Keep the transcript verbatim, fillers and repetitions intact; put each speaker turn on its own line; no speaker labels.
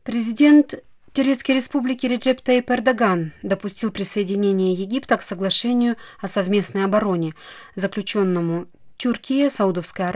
Президент Турецкой Республики Реджеп Тайип Эрдоган допустил присоединение Египта к соглашению о совместной обороне, заключенному Турцией, Саудовской Аравией